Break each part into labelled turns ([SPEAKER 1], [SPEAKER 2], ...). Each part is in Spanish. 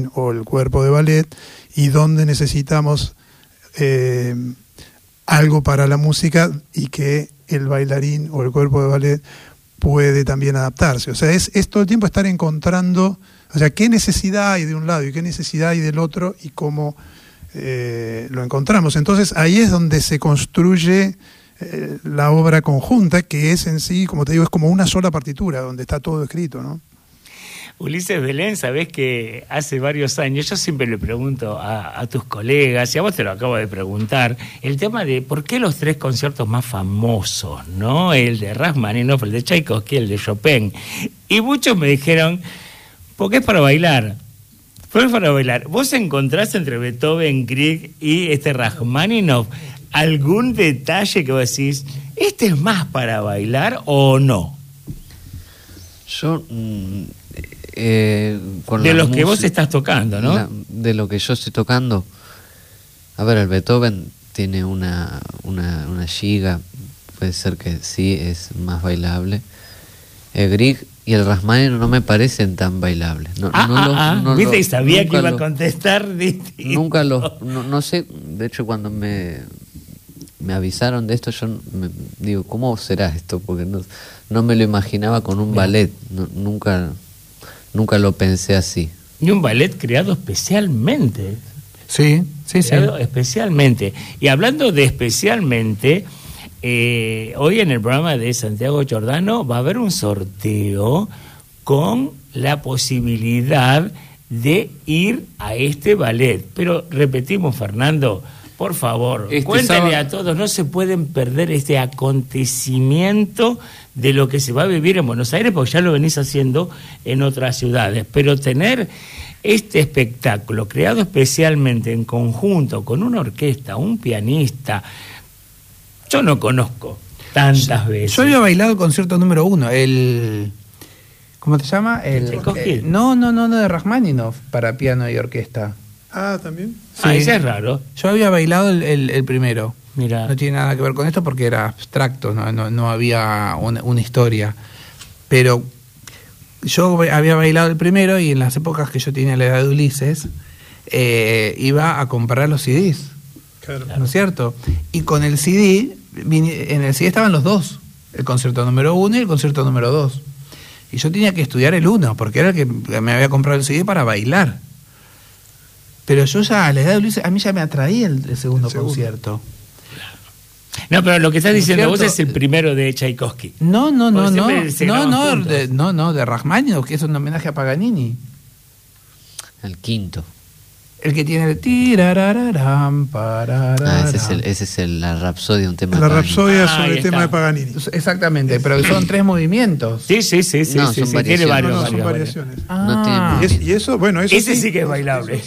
[SPEAKER 1] o el cuerpo de ballet, y dónde necesitamos algo para la música y que el bailarín o el cuerpo de ballet puede también adaptarse. O sea, es todo el tiempo estar encontrando, o sea, qué necesidad hay de un lado y qué necesidad hay del otro y cómo lo encontramos. Entonces ahí es donde se construye la obra conjunta, que es en sí, como te digo, es como una sola partitura donde está todo escrito, ¿no?
[SPEAKER 2] Ulises Belén, sabés que hace varios años, yo siempre le pregunto a tus colegas, y a vos te lo acabo de preguntar, el tema de por qué los 3 conciertos más famosos, ¿no? El de Rachmaninoff, el de Tchaikovsky, el de Chopin. Y muchos me dijeron, porque es para bailar. Fue para bailar. ¿Vos encontrás entre Beethoven, Grieg y Rachmaninoff algún detalle que vos decís, este es más para bailar o no?
[SPEAKER 3] Yo... con
[SPEAKER 2] de los que vos estás tocando, ¿no?
[SPEAKER 3] De lo que yo estoy tocando. A ver, el Beethoven tiene una giga, puede ser que sí, es más bailable. El Grieg y el Rachmaninoff no me parecen tan bailables.
[SPEAKER 2] Viste, y sabía que iba a contestar distinto.
[SPEAKER 3] Nunca no sé, de hecho cuando me avisaron de esto, yo digo, ¿cómo será esto? Porque no me lo imaginaba con un ballet, Nunca lo pensé así.
[SPEAKER 2] Y un ballet creado especialmente.
[SPEAKER 1] Sí.
[SPEAKER 2] Especialmente. Y hablando de especialmente, hoy en el programa de Santiago Giordano va a haber un sorteo con la posibilidad de ir a este ballet. Pero repetimos, Fernando, por favor, cuéntale a todos, no se pueden perder este acontecimiento de lo que se va a vivir en Buenos Aires, porque ya lo venís haciendo en otras ciudades, pero tener este espectáculo creado especialmente en conjunto con una orquesta, un pianista, yo no conozco tantas veces.
[SPEAKER 4] Yo había bailado el concierto número 1, ¿cómo te llama? No, de Rachmaninoff, para piano y orquesta.
[SPEAKER 1] Ah, ¿también?
[SPEAKER 4] Sí.
[SPEAKER 2] Ese es raro.
[SPEAKER 4] Yo había bailado el primero.
[SPEAKER 2] Mirá.
[SPEAKER 4] No tiene nada que ver con esto porque era abstracto, no había una historia. Pero yo había bailado el primero y en las épocas que yo tenía la edad de Ulises, iba a comprar los CDs.
[SPEAKER 1] Claro.
[SPEAKER 4] ¿No es cierto? Y con el CD, en el CD estaban los dos, el concierto número 1 y el concierto número 2. Y yo tenía que estudiar el 1 porque era el que me había comprado el CD para bailar. Pero yo ya a la edad de Ulises, a mí ya me atraía el segundo concierto.
[SPEAKER 2] No, pero lo que estás diciendo vos es el primero de Tchaikovsky.
[SPEAKER 4] No, de Rachmaninoff, que es un homenaje a Paganini.
[SPEAKER 3] El quinto.
[SPEAKER 4] El que tiene el tirarararam, parararam.
[SPEAKER 3] Ese es la Rapsodia, un tema
[SPEAKER 1] La
[SPEAKER 3] de Paganini.
[SPEAKER 1] Rapsodia es el tema de Paganini.
[SPEAKER 4] Exactamente, pero son 3 movimientos.
[SPEAKER 2] Sí.
[SPEAKER 3] No, son variaciones.
[SPEAKER 2] Tiene varios.
[SPEAKER 1] Son variaciones.
[SPEAKER 3] No tiene movimiento.
[SPEAKER 1] Y eso, bueno, eso
[SPEAKER 2] ese sí que es bailable.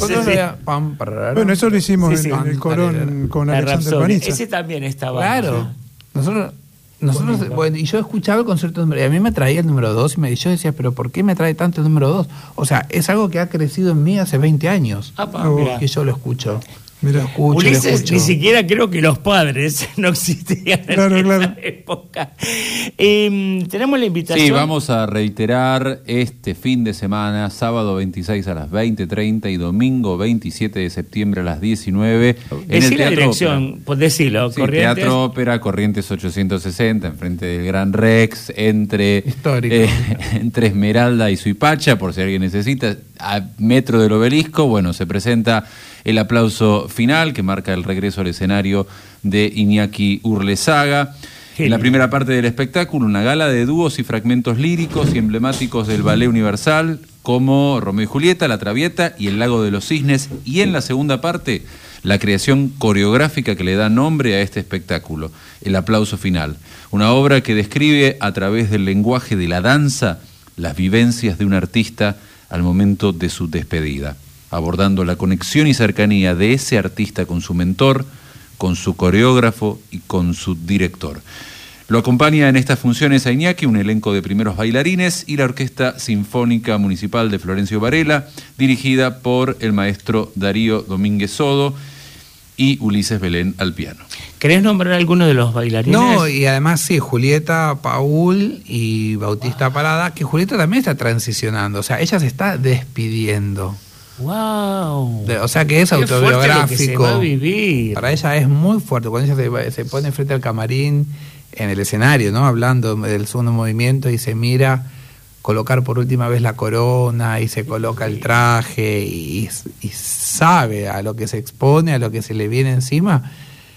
[SPEAKER 1] Bueno, eso lo hicimos en el Colón con Alexander Panizza.
[SPEAKER 2] Ese también estaba.
[SPEAKER 4] Claro. Nosotros bueno, y yo escuchaba el concierto número, y a mí me traía el número 2 y yo decía, pero ¿por qué me trae tanto el número 2? O sea, es algo que ha crecido en mí hace 20 años. Que yo lo escucho.
[SPEAKER 1] Mirá.
[SPEAKER 2] Ulises, ni siquiera creo que los padres no existían en esa época. Tenemos la invitación.
[SPEAKER 5] Sí, vamos a reiterar este fin de semana, sábado 26 a las 20:30 y domingo 27 de septiembre a las 19. En el
[SPEAKER 2] la dirección, por decirlo,
[SPEAKER 5] sí,
[SPEAKER 2] Corrientes.
[SPEAKER 5] Teatro Ópera, Corrientes 860, enfrente del Gran Rex, entre Esmeralda y Suipacha, por si alguien necesita, a metro del Obelisco. Bueno, se presenta el aplauso final que marca el regreso al escenario de Iñaki Urlesaga. En la primera parte del espectáculo, una gala de dúos y fragmentos líricos y emblemáticos del Ballet Universal, como Romeo y Julieta, La Traviata y El Lago de los Cisnes. Y en la segunda parte, la creación coreográfica que le da nombre a este espectáculo, el aplauso final. Una obra que describe a través del lenguaje de la danza las vivencias de un artista al momento de su despedida, abordando la conexión y cercanía de ese artista con su mentor, con su coreógrafo y con su director. Lo acompaña en estas funciones a Iñaki un elenco de primeros bailarines y la Orquesta Sinfónica Municipal de Florencio Varela, dirigida por el maestro Darío Domínguez Sodo y Ulises Belén al piano.
[SPEAKER 2] ¿Querés nombrar alguno de los bailarines?
[SPEAKER 4] No, y además sí, Julieta Paul y Bautista Parada, que Julieta también está transicionando, o sea, ella se está despidiendo.
[SPEAKER 2] ¡Wow!
[SPEAKER 4] O sea que es
[SPEAKER 2] Qué
[SPEAKER 4] autobiográfico.
[SPEAKER 2] fuerte lo que se va a vivir.
[SPEAKER 4] Para ella es muy fuerte. Cuando ella se pone frente al camarín, en el escenario, ¿no? Hablando del segundo movimiento, y se mira colocar por última vez la corona, y se coloca el traje, y sabe a lo que se expone, a lo que se le viene encima.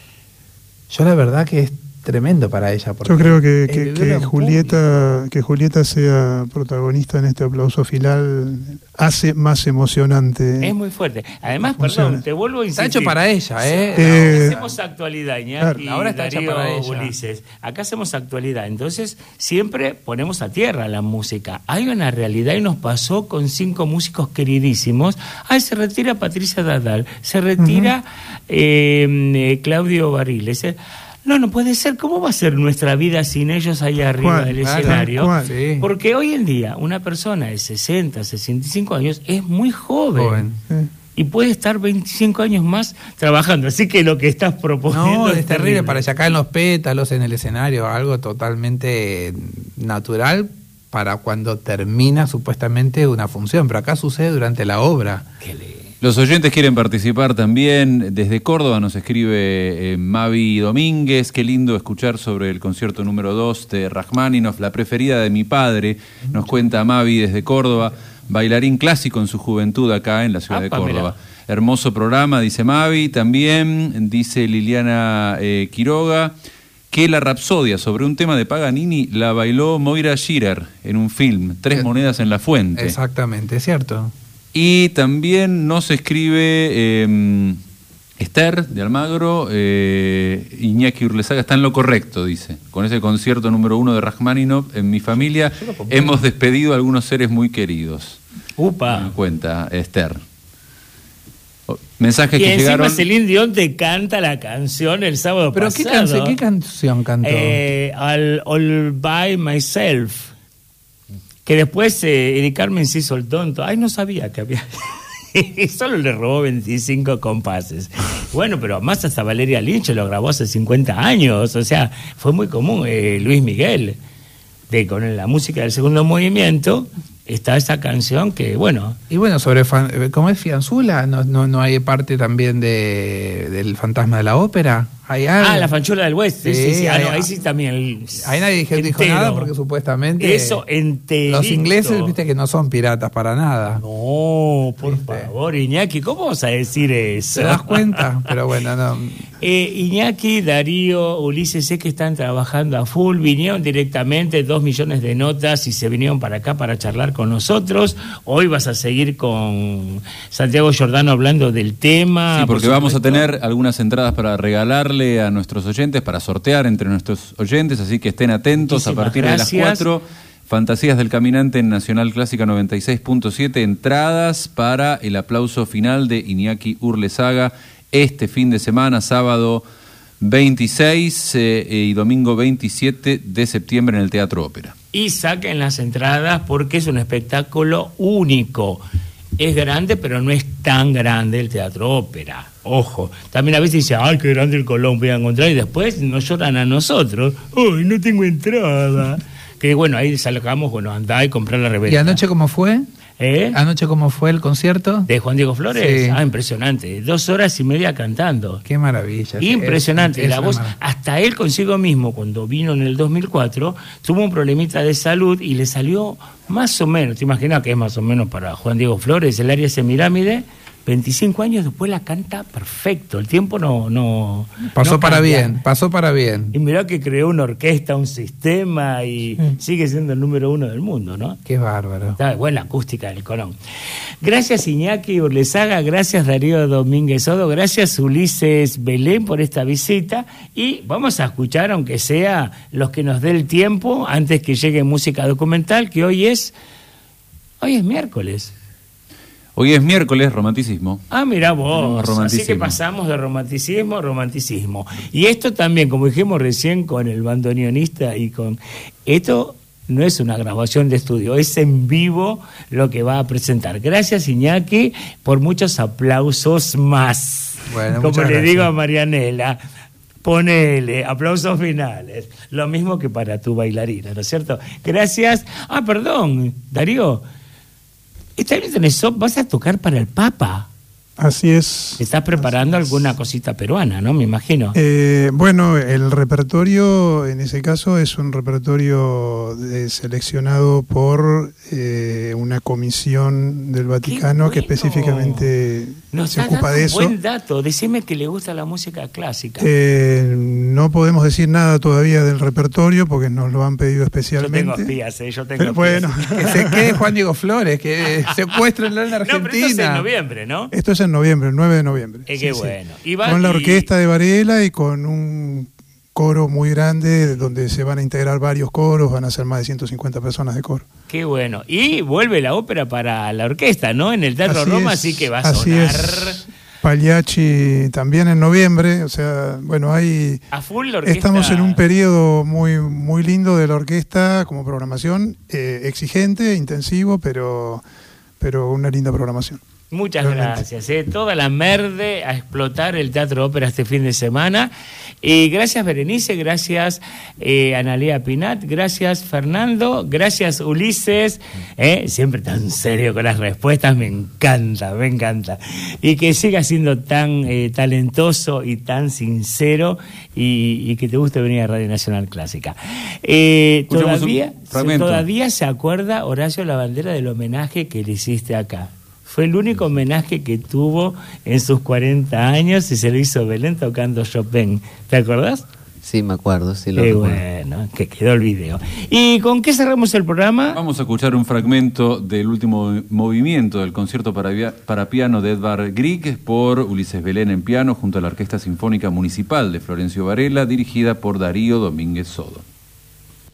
[SPEAKER 4] Yo la verdad que es tremendo para ella.
[SPEAKER 1] Yo creo que Julieta sea protagonista en este aplauso final hace más emocionante.
[SPEAKER 2] Es muy fuerte. Además, perdón, te vuelvo a insistir.
[SPEAKER 4] Está hecho para ella,
[SPEAKER 2] Hacemos actualidad, Iñaki,
[SPEAKER 4] ahora está
[SPEAKER 2] Darío,
[SPEAKER 4] hecha para ella.
[SPEAKER 2] Ulises. Acá hacemos actualidad. Entonces, siempre ponemos a tierra la música. Hay una realidad, y nos pasó con 5 músicos queridísimos. Se retira Patricia Dadal, se retira Claudio Bariles. No puede ser. ¿Cómo va a ser nuestra vida sin ellos ahí arriba del escenario?
[SPEAKER 4] Sí.
[SPEAKER 2] Porque hoy en día una persona de 60, 65 años es muy joven. Y puede estar 25 años más trabajando. Así que lo que estás proponiendo
[SPEAKER 4] es terrible. Para ella caen los pétalos en el escenario, algo totalmente natural para cuando termina supuestamente una función. Pero acá sucede durante la obra.
[SPEAKER 5] Los oyentes quieren participar también. Desde Córdoba nos escribe Mavi Domínguez. Qué lindo escuchar sobre el concierto número 2 de Rajmáninov, la preferida de mi padre. Nos cuenta Mavi desde Córdoba. Bailarín clásico en su juventud acá en la ciudad de Córdoba. Mira. Hermoso programa, dice Mavi. También dice Liliana Quiroga que la Rapsodia sobre un tema de Paganini la bailó Moira Shearer en un film, 3 monedas en la fuente.
[SPEAKER 4] Exactamente, es cierto.
[SPEAKER 5] Y también nos escribe Esther de Almagro, Iñaki Urlesaga está en lo correcto, dice. Con ese concierto número 1 de Rajmáninov, en mi familia hemos despedido a algunos seres muy queridos.
[SPEAKER 2] ¡Upa!
[SPEAKER 5] Me cuenta Esther. Mensajes
[SPEAKER 2] y
[SPEAKER 5] que
[SPEAKER 2] encima
[SPEAKER 5] llegaron.
[SPEAKER 2] Celine Dion te canta la canción el sábado pasado.
[SPEAKER 4] ¿Pero qué canción cantó?
[SPEAKER 2] All by Myself. Que después Eddie Carmen se hizo el tonto. No sabía que había... Solo le robó 25 compases. Bueno, pero más hasta Valeria Lynch lo grabó hace 50 años. O sea, fue muy común. Luis Miguel, con la música del segundo movimiento, está esa canción que, bueno...
[SPEAKER 4] Y bueno, sobre ¿cómo es Fianzula? ¿No hay parte también del fantasma de la ópera? ¿Hay algo?
[SPEAKER 2] La fanchula del West. Sí. Ahí sí también.
[SPEAKER 4] Ahí nadie dijo nada porque supuestamente...
[SPEAKER 2] Eso enterito.
[SPEAKER 4] Los ingleses, viste que no son piratas para nada.
[SPEAKER 2] No, por favor, Iñaki, ¿cómo vas a decir eso?
[SPEAKER 4] ¿Te das cuenta? Pero bueno, no...
[SPEAKER 2] Iñaki, Darío, Ulises, sé que están trabajando a full. Vinieron directamente 2 millones de notas y se vinieron para acá para charlar con nosotros. Hoy vas a seguir con Santiago Giordano hablando del tema.
[SPEAKER 5] Sí, porque vamos a tener algunas entradas para regalarle a nuestros oyentes, para sortear entre nuestros oyentes, así que estén atentos. Muchísimas a partir gracias. De las 4, Fantasías del Caminante en Nacional Clásica 96.7, entradas para el aplauso final de Iñaki Urlesaga este fin de semana, sábado 26 y domingo 27 de septiembre en el Teatro Ópera.
[SPEAKER 2] Y saquen las entradas porque es un espectáculo único. Es grande, pero no es tan grande el Teatro Ópera. Ojo, también a veces dice, ¡ay, qué grande el Colón! Voy a encontrar, y después nos lloran a nosotros. ¡Ay, no tengo entrada! Que bueno, ahí salgamos, andá y comprar la revista.
[SPEAKER 4] ¿Y anoche cómo fue? ¿Anoche cómo fue el concierto?
[SPEAKER 2] ¿De Juan Diego Flores?
[SPEAKER 4] Sí.
[SPEAKER 2] Impresionante. 2 horas y media cantando.
[SPEAKER 4] ¡Qué maravilla!
[SPEAKER 2] Impresionante. La voz, hasta él consigo mismo, cuando vino en el 2004, tuvo un problemita de salud y le salió más o menos, ¿te imaginas que es más o menos para Juan Diego Flores, el área Semirámide? 25 años después la canta perfecto. El tiempo no
[SPEAKER 4] pasó
[SPEAKER 2] no
[SPEAKER 4] para
[SPEAKER 2] cambia.
[SPEAKER 4] bien, pasó para bien.
[SPEAKER 2] Y mirá que creó una orquesta, un sistema y sigue siendo el número 1 del mundo, ¿no?
[SPEAKER 4] Qué bárbaro.
[SPEAKER 2] Está buena acústica del Colón. Gracias Iñaki Urlesaga, gracias Darío Domínguez Odo, gracias Ulises Belén por esta visita y vamos a escuchar, aunque sea los que nos dé el tiempo, antes que llegue música documental, que hoy es miércoles.
[SPEAKER 5] Hoy es miércoles, romanticismo.
[SPEAKER 2] Mirá vos, así que pasamos de romanticismo a romanticismo. Y esto también, como dijimos recién con el bandoneonista y con... Esto no es una grabación de estudio, es en vivo lo que va a presentar. Gracias Iñaki por muchos aplausos más.
[SPEAKER 4] Bueno,
[SPEAKER 2] como le
[SPEAKER 4] gracias.
[SPEAKER 2] digo a Marianela, ponele aplausos finales. Lo mismo que para tu bailarina, ¿no es cierto? Gracias. Perdón, Darío. Este año vas a tocar para el Papa.
[SPEAKER 1] Así es.
[SPEAKER 2] Estás preparando alguna cosita peruana, ¿no? Me imagino.
[SPEAKER 1] Bueno, el repertorio en ese caso es un repertorio seleccionado por una comisión del Vaticano que específicamente se ocupa de eso.
[SPEAKER 2] Buen dato, decime que le gusta la música clásica.
[SPEAKER 1] No podemos decir nada todavía del repertorio porque nos lo han pedido especialmente.
[SPEAKER 2] Yo tengo espías, yo tengo espías.
[SPEAKER 1] Bueno.
[SPEAKER 4] Que se quede Juan Diego Flores, que secuestrenlo en Argentina.
[SPEAKER 2] No, pero esto es en noviembre, ¿no?
[SPEAKER 1] Esto es en noviembre, el 9 de noviembre.
[SPEAKER 2] Qué bueno.
[SPEAKER 1] Sí. Con la orquesta de Varela y con un coro muy grande donde se van a integrar varios coros, van a ser más de 150 personas de coro.
[SPEAKER 2] Qué bueno. Y vuelve la ópera para la orquesta, ¿no? En el Teatro Roma, así que va a sonar.
[SPEAKER 1] Es. Pagliacci también en noviembre, o sea, bueno, hay
[SPEAKER 2] a full la orquesta.
[SPEAKER 1] Estamos en un periodo muy muy lindo de la orquesta como programación, exigente, intensivo, pero una linda programación.
[SPEAKER 2] Muchas gracias. Toda la merde a explotar el Teatro Ópera este fin de semana. Gracias Berenice, gracias Analía Pinat, gracias Fernando, gracias Ulises, siempre tan serio con las respuestas, me encanta. Y que siga siendo tan talentoso y tan sincero y que te guste venir a Radio Nacional Clásica. Todavía se acuerda Horacio Lavandera del homenaje que le hiciste acá. Fue el único homenaje que tuvo en sus 40 años y se lo hizo Belén tocando Chopin. ¿Te acordás?
[SPEAKER 3] Sí, me acuerdo, sí lo
[SPEAKER 2] recuerdo.
[SPEAKER 3] Bueno,
[SPEAKER 2] que quedó el video. ¿Y con qué cerramos el programa?
[SPEAKER 5] Vamos a escuchar un fragmento del último movimiento del concierto para piano de Edvard Grieg por Ulises Belén en piano junto a la Orquesta Sinfónica Municipal de Florencio Varela, dirigida por Darío Domínguez Sodo.